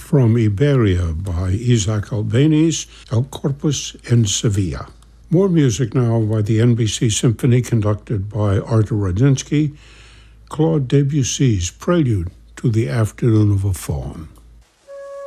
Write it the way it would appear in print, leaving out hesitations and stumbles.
from Iberia by Isaac Albéniz, El Corpus in Sevilla. More music now by the NBC Symphony conducted by Artur Radinsky, Claude Debussy's Prelude to the Afternoon of a Faun.